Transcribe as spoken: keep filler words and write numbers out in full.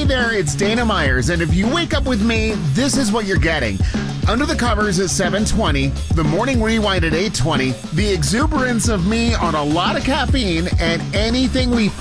there, it's Dana Myers, and if you wake up with me, this is what you're getting. Under the Covers at seven twenty, the Morning Rewind at eight twenty, the exuberance of me on a lot of caffeine, and anything we